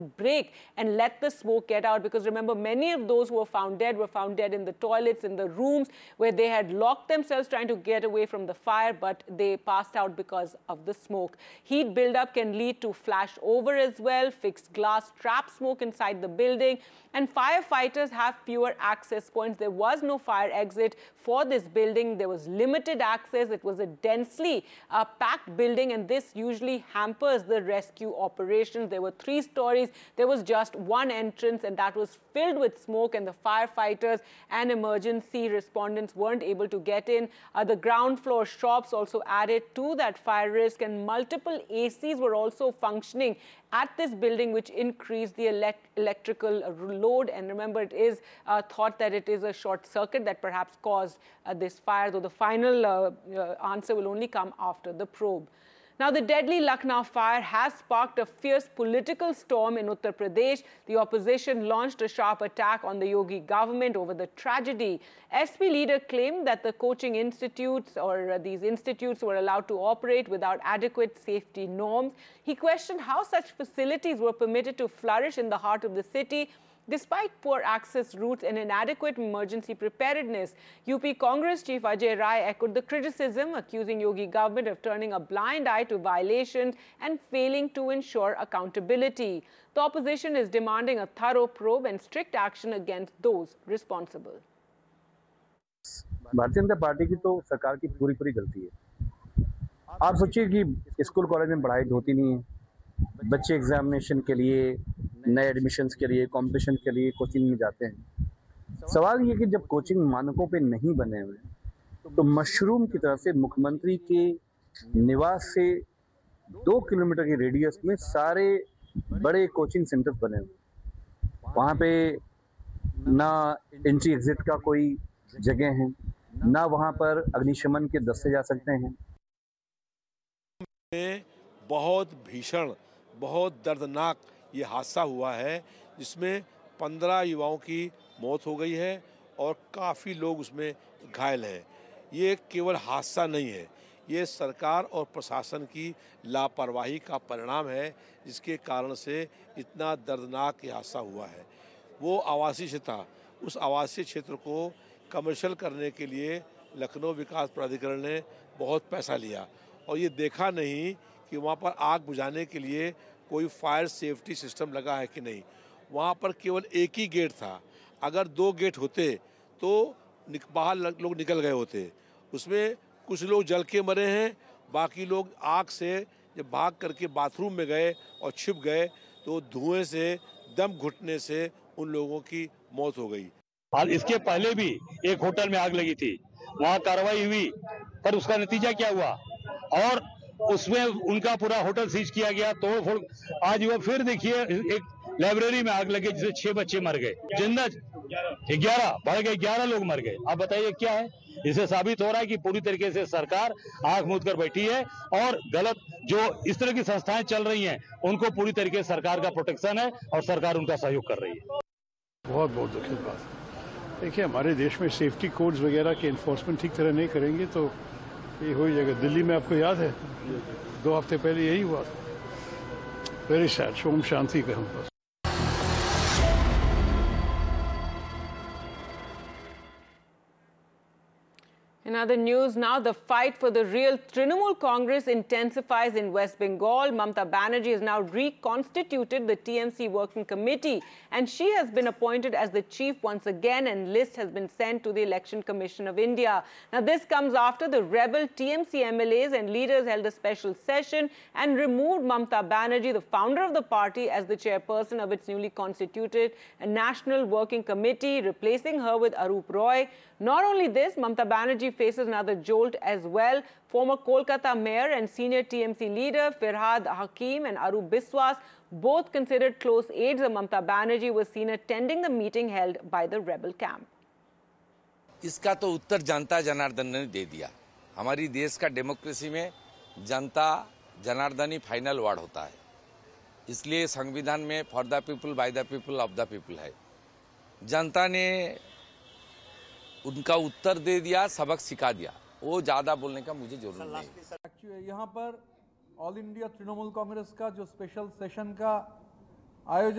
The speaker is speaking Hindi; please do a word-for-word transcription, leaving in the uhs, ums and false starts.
break and let the smoke get out, because remember, many of those who were found dead were found dead in the toilets, in the rooms where they had locked themselves trying to get away from the fire, but they passed out because of the smoke. Heat buildup can lead to flash over as well, fixed glass trap smoke inside the building, and firefighters have fewer access points. There was no fire exit for this building. There was limited access. It was a densely uh, packed building, and this usually hampers the rescue operations. There were three stories. There was just one entrance, and that was filled with smoke, and the firefighters and emergency respondents weren't able to get in. Uh, the ground floor shops also added to that fire risk, and multiple A Cs were also functioning at this building, which increased the elect electrical load. And remember, it is uh, thought that it is a short circuit that perhaps caused uh, this fire, though the final uh, uh, answer will only come after the probe. Now, the deadly Lucknow fire has sparked a fierce political storm in Uttar Pradesh. The opposition launched a sharp attack on the Yogi government over the tragedy. S P leader claimed that the coaching institutes or uh, these institutes were allowed to operate without adequate safety norms. He questioned how such facilities were permitted to flourish in the heart of the city, despite poor access routes and inadequate emergency preparedness. U P Congress Chief Ajay Rai echoed the criticism, accusing Yogi government of turning a blind eye to violations and failing to ensure accountability. The opposition is demanding a thorough probe and strict action against those responsible. Bharatiya Janata party की तो सरकार की पूरी पूरी गलती है। आप सोचिए कि स्कूल कॉलेज में पढ़ाई होती नहीं है, बच्चे एग्जामिनेशन के लिए, नए एडमिशन्स के लिए, कंपटीशन के लिए कोचिंग में जाते हैं। सवाल ये कि जब कोचिंग मानकों पे नहीं बने हुए तो मशरूम की तरह से मुख्यमंत्री के निवास से दो किलोमीटर के रेडियस में सारे बड़े कोचिंग सेंटर्स बने हुए, वहाँ पे ना एंट्री एग्जिट का कोई जगह है, ना वहाँ पर अग्निशमन के दस्ते जा सकते हैं। बहुत भीषण, बहुत दर्दनाक ये हादसा हुआ है, जिसमें पंद्रह युवाओं की मौत हो गई है और काफ़ी लोग उसमें घायल हैं। ये केवल हादसा नहीं है, ये सरकार और प्रशासन की लापरवाही का परिणाम है, जिसके कारण से इतना दर्दनाक ये हादसा हुआ है। वो आवासीय क्षेत्र था, उस आवासीय क्षेत्र को कमर्शियल करने के लिए लखनऊ विकास प्राधिकरण ने बहुत पैसा लिया और ये देखा नहीं कि वहाँ पर आग बुझाने के लिए कोई फायर सेफ्टी सिस्टम लगा है कि नहीं। वहाँ पर केवल एक ही गेट था, अगर दो गेट होते तो बाहर लोग निकल गए होते। उसमें कुछ लोग जल के मरे हैं, बाकी लोग आग से जब भाग करके बाथरूम में गए और छिप गए तो धुएं से, दम घुटने से उन लोगों की मौत हो गई। हाल इसके पहले भी एक होटल में आग लगी थी, वहाँ कार्रवाई हुई, पर उसका नतीजा क्या हुआ और उसमें उनका पूरा होटल सीज किया गया, तोड़ फोड़। आज वो फिर देखिए एक लाइब्रेरी में आग लगी जिससे छह बच्चे मर गए, जिंदा ग्यारह बढ़ गए, ग्यारह लोग मर गए। अब बताइए क्या है? इससे साबित हो रहा है कि पूरी तरीके से सरकार आंख मूंद कर बैठी है और गलत जो इस तरह की संस्थाएं चल रही हैं उनको पूरी तरीके से सरकार का प्रोटेक्शन है और सरकार उनका सहयोग कर रही है। बहुत बहुत दुखद बात। देखिए, हमारे देश में सेफ्टी कोड्स वगैरह के इन्फोर्समेंट ठीक तरह नहीं करेंगे तो ये हो जाएगा। दिल्ली में आपको याद है दो हफ्ते पहले यही हुआ था। Very sad. सोम शांति का हम बस। In other news now, the fight for the real Trinamool Congress intensifies in West Bengal. Mamata Banerjee has now reconstituted the T M C Working Committee, and she has been appointed as the chief once again, and list has been sent to the Election Commission of India. Now, this comes after the rebel T M C M L As and leaders held a special session and removed Mamata Banerjee, the founder of the party, as the chairperson of its newly constituted National Working Committee, replacing her with Arup Roy. Not only this, Mamata Banerjee faces another jolt as well. Former Kolkata mayor and senior T M C leader Firhad Hakim and Arup Biswas, both considered close aides of Mamata Banerjee, were seen attending the meeting held by the rebel camp. इसका तो उत्तर जनता जनार्दन ने दे दिया। हमारी देश का डेमोक्रेसी में जनता जनार्दन ही फाइनल वर्ड होता है, इसलिए संविधान में for the people by the people of the people है। जनता ने उनका उत्तर दे दिया, सबक सिखा दिया, वो ज्यादा बोलने का मुझे जरूरत नहीं। यहाँ पर ऑल इंडिया तृणमूल कांग्रेस का जो स्पेशल सेशन का आयोजन